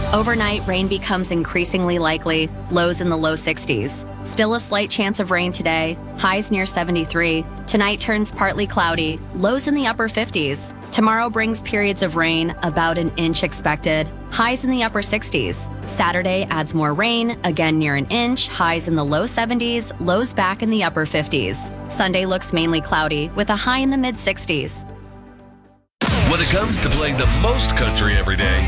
Overnight, rain becomes increasingly likely, lows in the low 60s. Still a slight chance of rain today, highs near 73. Tonight turns partly cloudy, lows in the upper 50s. Tomorrow brings periods of rain, about an inch expected, highs in the upper 60s. Saturday adds more rain, again near an inch, highs in the low 70s, lows back in the upper 50s. Sunday looks mainly cloudy, with a high in the mid 60s. When it comes to playing the most country every day,